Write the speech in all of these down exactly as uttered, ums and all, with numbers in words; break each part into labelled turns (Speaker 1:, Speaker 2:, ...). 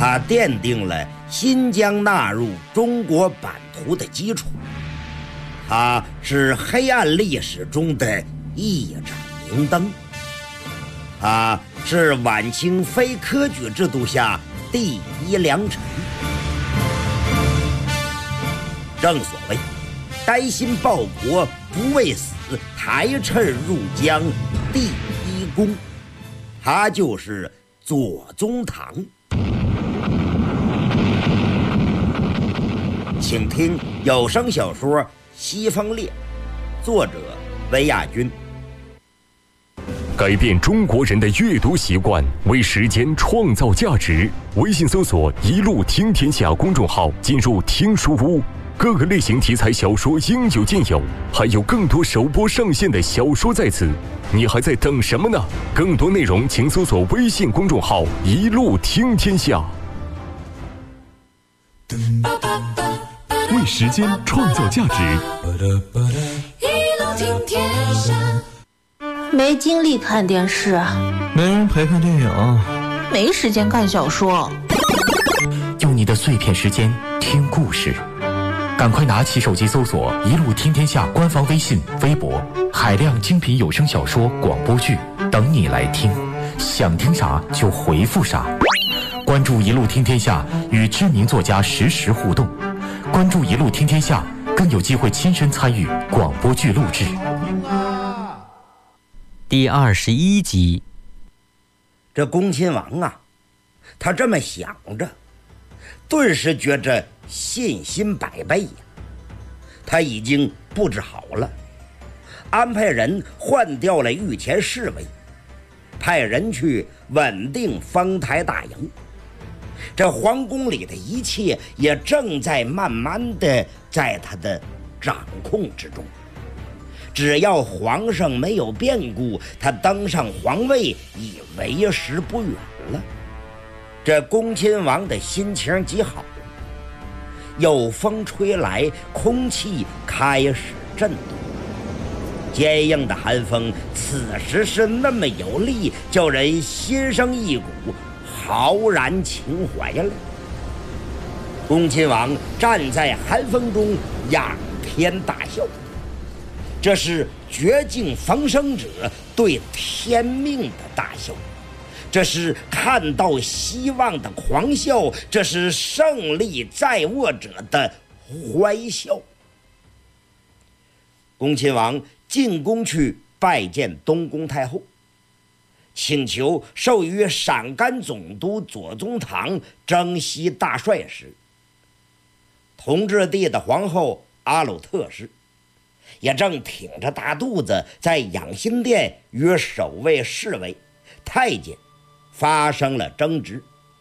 Speaker 1: 它奠定了新疆纳入中国版图的基础，它是黑暗历史中的一盏明灯，它是晚清非科举制度下第一良臣。正所谓担心报国不畏死，台趁入江第一功，他就是左宗棠。请听有声小说《西风烈》，作者维亚军。
Speaker 2: 改变中国人的阅读习惯，为时间创造价值。微信搜索“一路听天下”公众号，进入听书屋，各个类型题材小说应有尽有，还有更多首播上线的小说在此，你还在等什么呢？更多内容请搜索微信公众号“一路听天下”。为时间创造价值，
Speaker 3: 一路听天下。
Speaker 4: 没精力看电视，
Speaker 5: 没人陪看电影，
Speaker 4: 没时间看小说，
Speaker 6: 用你的碎片时间听故事。赶快拿起手机搜索“一路听天下”官方微信、微博，海量精品有声小说、广播剧等你来听，想听啥就回复啥。关注“一路听天下”，与知名作家实时互动。关注“一路听天下”，更有机会亲身参与广播剧录制。
Speaker 7: 第二十一集。
Speaker 1: 这恭亲王啊，他这么想着，顿时觉着信心百倍呀。他已经布置好了，安排人换掉了御前侍卫，派人去稳定丰台大营。这皇宫里的一切也正在慢慢的在他的掌控之中。只要皇上没有变故，他登上皇位已为时不远了。这恭亲王的心情极好，有风吹来，空气开始震动，坚硬的寒风此时是那么有力，叫人心生一股浩然情怀了。恭亲王站在寒风中仰天大笑，这是绝境逢生者对天命的大笑，这是看到希望的狂笑，这是胜利在握者的欢笑。恭亲王进宫去拜见东宫太后，请求授予陕甘总督左宗棠征西大帅时，同治帝的皇后阿鲁特氏也正挺着大肚子在养心殿与守卫侍卫太监发生了争执。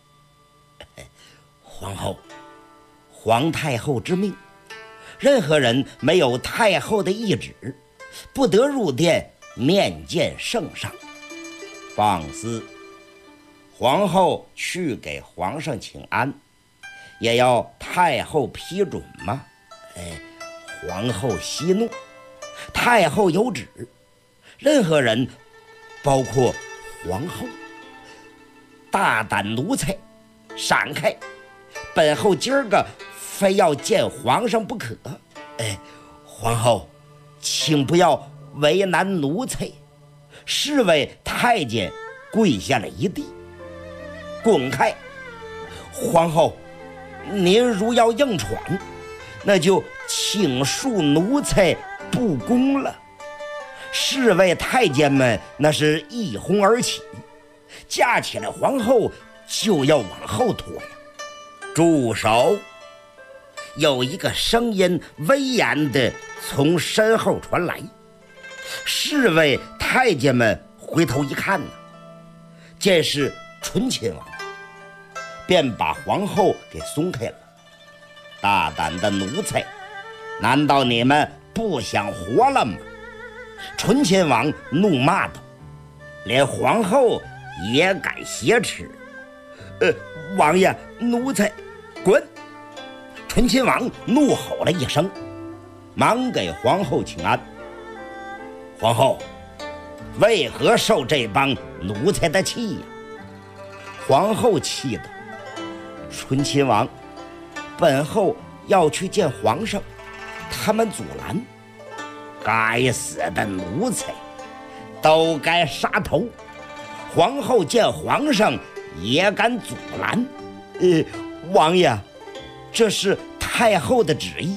Speaker 1: 皇后，皇太后之命，任何人没有太后的懿旨，不得入殿面见圣上。放肆！皇后去给皇上请安，也要太后批准吗？哎，皇后息怒，太后有旨，任何人，包括皇后，大胆奴才，闪开！本后今儿个非要见皇上不可。哎，皇后，请不要为难奴才。侍卫太监跪下了一地，滚开！皇后，您如要硬闯，那就请恕奴才不恭了。侍卫太监们那是一哄而起，架起来皇后就要往后拖呀。住手！有一个声音威严地从身后传来，侍卫太监们回头一看呢，见是醇亲王，便把皇后给松开了。大胆的奴才，难道你们不想活了吗？醇亲王怒骂道，连皇后也敢挟持。呃，王爷，奴才滚！醇亲王怒吼了一声，忙给皇后请安。皇后，为何受这帮奴才的气呀？皇后气的醇亲王本后要去见皇上，他们阻拦。该死的奴才，都该杀头！皇后见皇上也敢阻拦？呃，王爷，这是太后的旨意，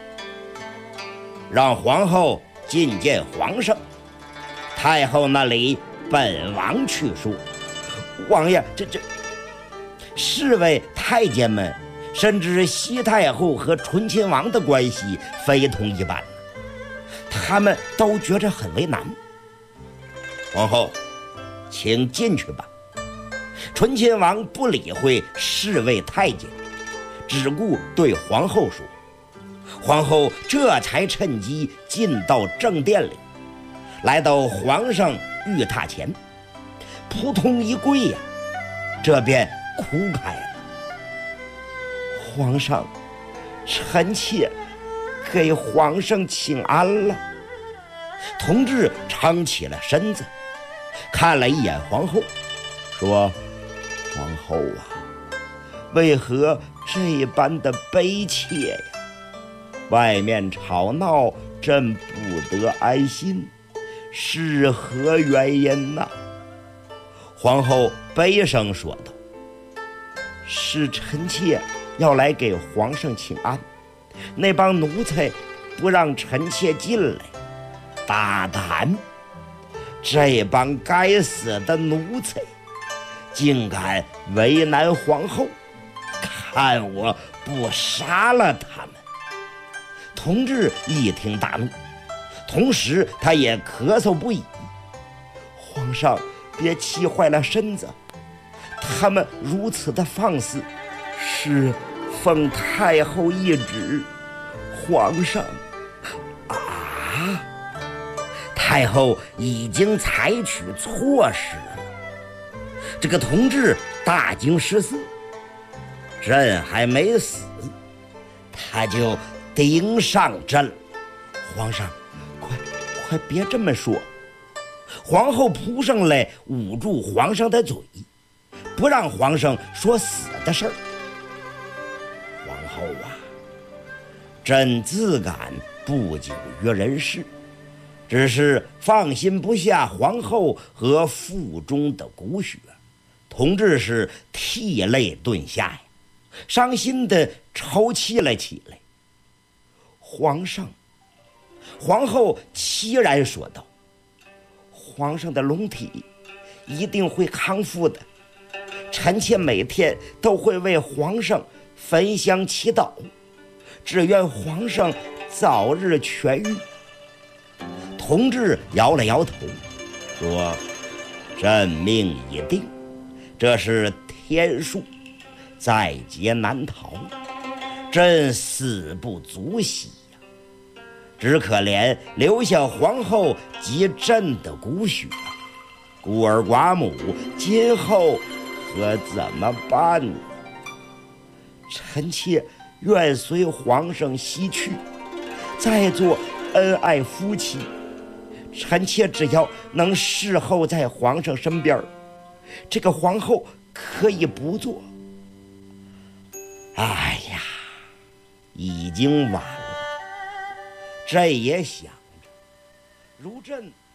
Speaker 1: 让皇后觐见皇上。太后那里本王去说。王爷，这这侍卫太监们，深知西太后和醇亲王的关系非同一般，他们都觉着很为难。皇后，请进去吧。醇亲王不理会侍卫太监，只顾对皇后说。皇后这才趁机进到正殿里，来到皇上御榻前，扑通一跪呀，这便哭开了。皇上，臣妾给皇上请安了。同治撑起了身子，看了一眼皇后，说：皇后啊，为何这般的悲切呀？外面吵闹，朕不得安心，是何原因呢？皇后悲声说道：是臣妾要来给皇上请安，那帮奴才不让臣妾进来，大胆！这帮该死的奴才竟敢为难皇后，看我不杀了他们！同治一听大怒，同时他也咳嗽不已。皇上别气坏了身子，他们如此的放肆，是奉太后懿旨。皇上啊，太后已经采取措施了。这个同治大惊失色，朕还没死，他就盯上朕。皇上，快快别这么说！皇后扑上来捂住皇上的嘴，不让皇上说死的事儿。皇后啊，朕自感不久于人世，只是放心不下皇后和腹中的骨血，同治是涕泪顿下呀，伤心地抽泣了起来。皇上，皇后凄然说道：皇上的龙体一定会康复的，臣妾每天都会为皇上焚香祈祷，只愿皇上早日痊愈。同治摇了摇头，说：朕命已定，这是天数，在劫难逃，朕死不足惜呀，只可怜留下皇后及朕的骨血，孤儿寡母今后可怎么办呢？臣妾愿随皇上西去，再做恩爱夫妻。臣妾只要能侍候在皇上身边，这个皇后可以不做。哎呀，已经晚了，朕也想着，如朕